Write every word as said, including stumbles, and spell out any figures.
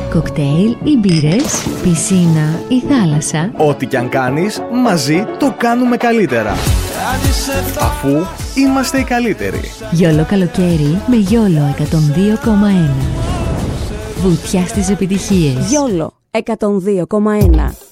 Κοκτέιλ ή μπύρες, πισίνα ή θάλασσα. Ό,τι κι αν κάνεις, μαζί το κάνουμε καλύτερα. Αφού είμαστε οι καλύτεροι. Γιόλο καλοκαίρι με Γιόλο εκατόν δύο κόμμα ένα. Βουτιά στις επιτυχίες. Γιόλο εκατόν δύο κόμμα ένα.